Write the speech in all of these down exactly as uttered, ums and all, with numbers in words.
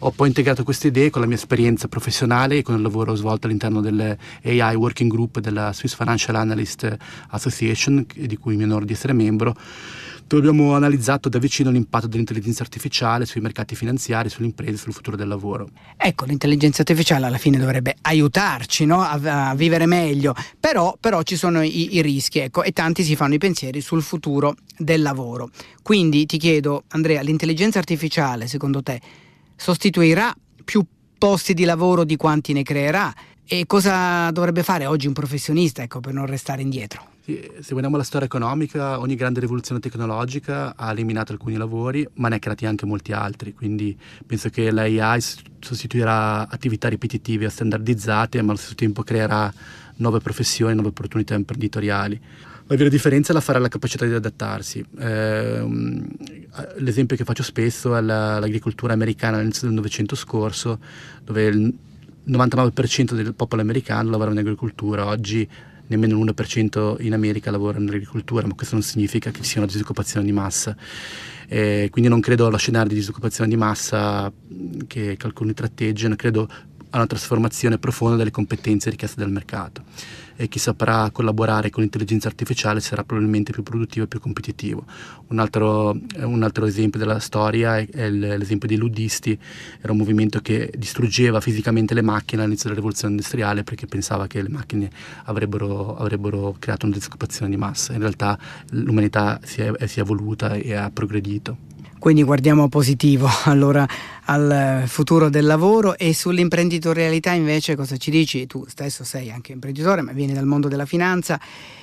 Ho poi integrato queste idee con la mia esperienza professionale e con il lavoro svolto all'interno delle A I Working Group della Swiss Financial Analyst Association, di cui mi onoro di essere membro, dove abbiamo analizzato da vicino l'impatto dell'intelligenza artificiale sui mercati finanziari, sulle imprese, sul futuro del lavoro. Ecco, l'intelligenza artificiale alla fine dovrebbe aiutarci, no? a, a vivere meglio, però, però ci sono i, i rischi, ecco, e tanti si fanno i pensieri sul futuro del lavoro. Quindi ti chiedo, Andrea, l'intelligenza artificiale secondo te sostituirà più posti di lavoro di quanti ne creerà? E cosa dovrebbe fare oggi un professionista, ecco, per non restare indietro? Sì, se guardiamo la storia economica, ogni grande rivoluzione tecnologica ha eliminato alcuni lavori, ma ne ha creati anche molti altri, quindi penso che l'A I sostituirà attività ripetitive e standardizzate, ma allo stesso tempo creerà nuove professioni, nuove opportunità imprenditoriali. La vera differenza la farà la capacità di adattarsi. Eh, l'esempio che faccio spesso è la, l'agricoltura americana all'inizio del Novecento scorso, dove il novantanove per cento del popolo americano lavora in agricoltura. Oggi nemmeno l'uno per cento in America lavora in agricoltura, ma questo non significa che ci sia una disoccupazione di massa. Eh, quindi non credo allo scenario di disoccupazione di massa che, che alcuni tratteggiano, credo a una trasformazione profonda delle competenze richieste dal mercato. E chi saprà collaborare con l'intelligenza artificiale sarà probabilmente più produttivo e più competitivo. Un altro, un altro esempio della storia è, è l'esempio dei luddisti. Era un movimento che distruggeva fisicamente le macchine all'inizio della rivoluzione industriale perché pensava che le macchine avrebbero, avrebbero creato una disoccupazione di massa. In realtà l'umanità si è, si è evoluta e ha progredito. Quindi guardiamo positivo allora al futuro del lavoro. E sull'imprenditorialità invece cosa ci dici? Tu stesso sei anche imprenditore, ma vieni dal mondo della finanza,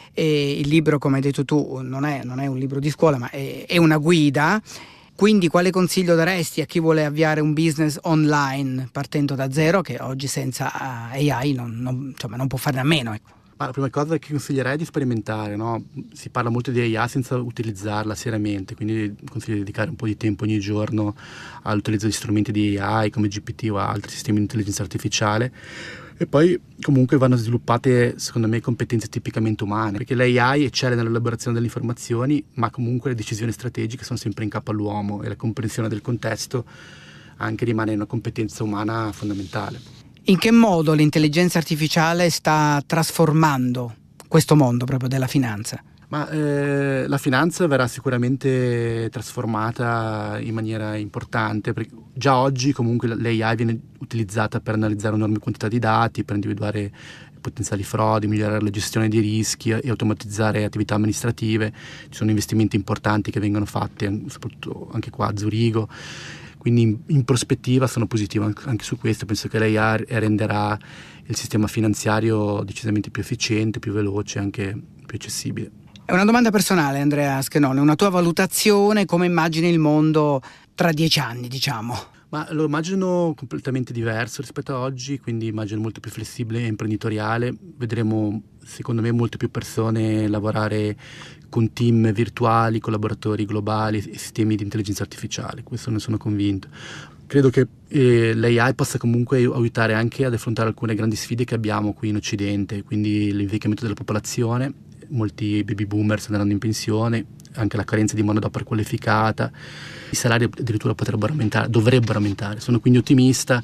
e il libro, come hai detto tu, non è, non è un libro di scuola, ma è, è una guida. Quindi quale consiglio daresti a chi vuole avviare un business online partendo da zero, che oggi senza A I non, non, insomma, non può farne a meno, ecco? Ma la prima cosa che consiglierei è di sperimentare, no? Si parla molto di A I senza utilizzarla seriamente, quindi consiglio di dedicare un po' di tempo ogni giorno all'utilizzo di strumenti di A I come G P T o altri sistemi di intelligenza artificiale. E poi comunque vanno sviluppate, secondo me, competenze tipicamente umane, perché l'A I eccelle nell'elaborazione delle informazioni, ma comunque le decisioni strategiche sono sempre in capo all'uomo e la comprensione del contesto anche rimane una competenza umana fondamentale. In che modo l'intelligenza artificiale sta trasformando questo mondo proprio della finanza? Ma eh, la finanza verrà sicuramente trasformata in maniera importante, perché già oggi comunque l'A I viene utilizzata per analizzare enormi quantità di dati, per individuare potenziali frodi, migliorare la gestione dei rischi e automatizzare attività amministrative. Ci sono investimenti importanti che vengono fatti, soprattutto anche qua a Zurigo. Quindi in, in prospettiva sono positivo anche, anche su questo. Penso che l'A I renderà il sistema finanziario decisamente più efficiente, più veloce e anche più accessibile. È una domanda personale, Andrea Schenone, una tua valutazione, come immagini il mondo tra dieci anni, diciamo? Ma lo immagino completamente diverso rispetto a oggi, quindi immagino molto più flessibile e imprenditoriale. Vedremo, secondo me, molte più persone lavorare con team virtuali, collaboratori globali e sistemi di intelligenza artificiale. Questo ne sono convinto. Credo che eh, l'A I possa comunque aiutare anche ad affrontare alcune grandi sfide che abbiamo qui in Occidente, quindi l'invecchiamento della popolazione. Molti baby boomers andranno in pensione, anche la carenza di manodopera qualificata, i salari addirittura potrebbero aumentare, dovrebbero aumentare. Sono quindi ottimista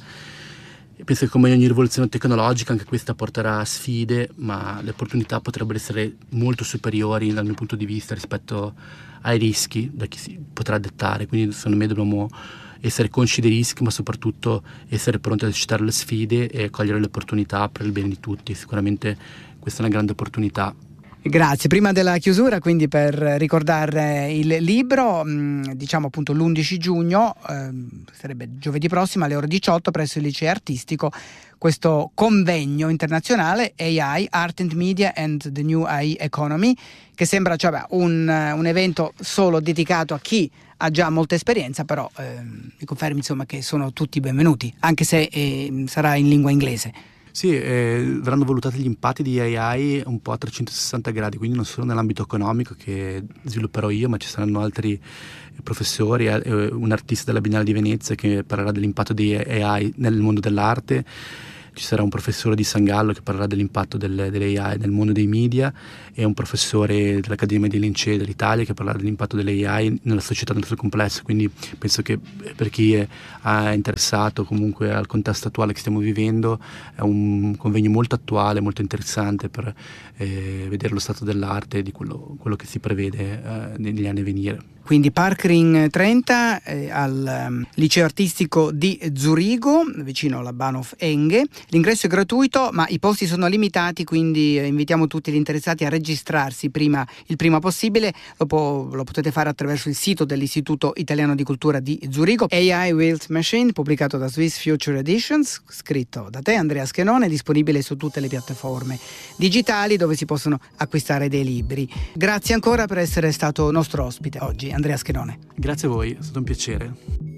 e penso che come ogni rivoluzione tecnologica anche questa porterà sfide, ma le opportunità potrebbero essere molto superiori dal mio punto di vista rispetto ai rischi da chi si potrà dettare. Quindi secondo me dobbiamo essere consci dei rischi, ma soprattutto essere pronti ad accettare le sfide e cogliere le opportunità per il bene di tutti. Sicuramente questa è una grande opportunità. Grazie. Prima della chiusura, quindi, per ricordare il libro, diciamo appunto l'undici giugno, eh, sarebbe giovedì prossimo alle ore diciotto presso il liceo artistico, questo convegno internazionale A I, Art and Media and the New A I Economy, che sembra cioè, un, un evento solo dedicato a chi ha già molta esperienza, però eh, mi confermi insomma che sono tutti benvenuti, anche se eh, sarà in lingua inglese. Sì, eh, verranno valutati gli impatti di A I un po' a trecentosessanta gradi, quindi non solo nell'ambito economico che svilupperò io, ma ci saranno altri professori, eh, un artista della Biennale di Venezia che parlerà dell'impatto di A I nel mondo dell'arte, ci sarà un professore di San Gallo che parlerà dell'impatto delle, delle A I nel mondo dei media, e un professore dell'Accademia dei Lincei dell'Italia che parlerà dell'impatto delle A I nella società nel suo complesso. Quindi penso che per chi è, è interessato comunque al contesto attuale che stiamo vivendo è un convegno molto attuale, molto interessante per eh, vedere lo stato dell'arte e di quello, quello che si prevede eh, negli anni a venire. Quindi Parkring trenta eh, al um, liceo artistico di Zurigo, vicino alla Bahnhof Enge. L'ingresso è gratuito, ma i posti sono limitati, quindi eh, invitiamo tutti gli interessati a registrarsi prima, il prima possibile. Dopo lo potete fare attraverso il sito dell'Istituto Italiano di Cultura di Zurigo. A I Wild Machine, pubblicato da Swiss Future Editions, scritto da te Andrea Schenone, disponibile su tutte le piattaforme digitali dove si possono acquistare dei libri. Grazie ancora per essere stato nostro ospite oggi, Andrea Schenone. Grazie a voi, è stato un piacere.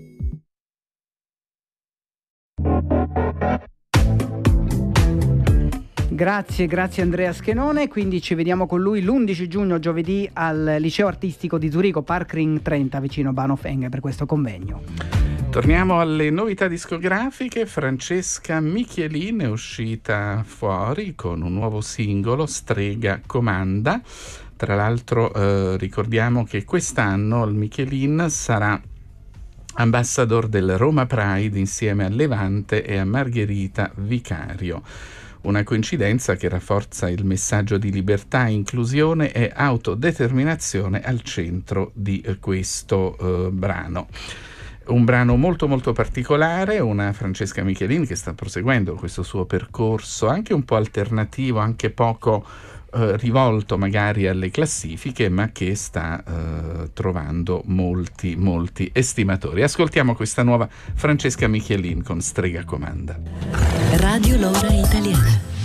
Grazie, grazie Andrea Schenone. Quindi ci vediamo con lui l'undici giugno, giovedì, al liceo artistico di Zurigo, Parkring trenta, vicino Bahnhof Enge, per questo convegno. Torniamo alle novità discografiche. Francesca Michelin è uscita fuori con un nuovo singolo, Strega Comanda. Tra l'altro eh, ricordiamo che quest'anno il Michelin sarà ambassador del Roma Pride insieme a Levante e a Margherita Vicario. Una coincidenza che rafforza il messaggio di libertà, inclusione e autodeterminazione al centro di questo eh, brano. Un brano molto molto particolare, una Francesca Michelin che sta proseguendo questo suo percorso anche un po' alternativo, anche poco eh, rivolto magari alle classifiche, ma che sta eh, trovando molti molti estimatori. Ascoltiamo questa nuova Francesca Michelin con Strega Comanda. Radio L'Ora Italiana.